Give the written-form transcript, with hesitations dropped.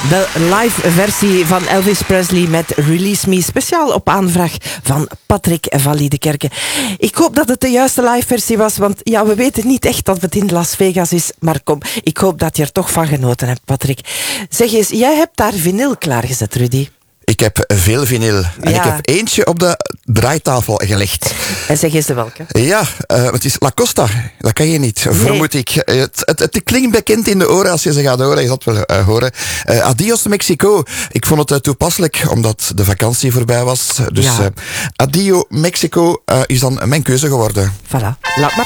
De live versie van Elvis Presley met Release Me, speciaal op aanvraag van Patrick van Liedekerke. Ik hoop dat het de juiste live versie was, want ja, we weten niet echt dat het in Las Vegas is, maar kom, ik hoop dat je er toch van genoten hebt, Patrick. Zeg eens, jij hebt daar vinyl klaargezet, Rudy. Ik heb veel vinyl. En ik heb eentje op de draaitafel gelegd. En zeg eens de welke? Ja, het is La Costa. Dat kan je niet, vermoed ik. Het klinkt bekend in de oren als je ze gaat horen. Je zal het wel horen. Adios Mexico. Ik vond het toepasselijk, omdat de vakantie voorbij was. Dus Adio Mexico is dan mijn keuze geworden. Voilà, laat maar.